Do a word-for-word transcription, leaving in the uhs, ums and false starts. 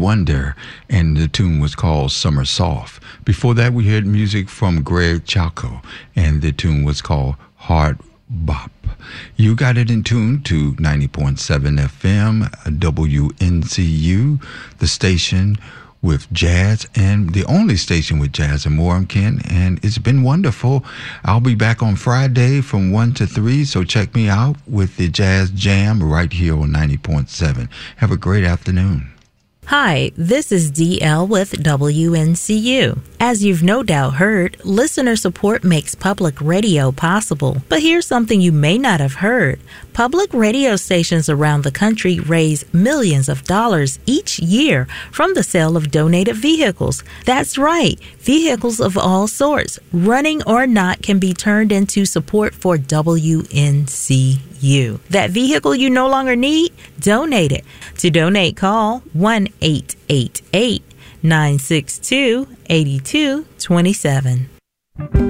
Wonder, and the tune was called Summer Soft. Before that, we heard music from Greg Chaco, and the tune was called Hard Bop. You got it in tune to ninety point seven F M, W N C U, the station with jazz, and the only station with jazz and more. I'm Ken, and it's been wonderful. I'll be back on Friday from one to three, so check me out with the Jazz Jam right here on ninety point seven. Have a great afternoon. Hi, this is D L with W N C U. As you've no doubt heard, listener support makes public radio possible. But here's something you may not have heard. Public radio stations around the country raise millions of dollars each year from the sale of donated vehicles. That's right, vehicles of all sorts, running or not, can be turned into support for W N C U. That vehicle you no longer need? Donate it. To donate, call one eight eight eight, nine six two, eight two two seven.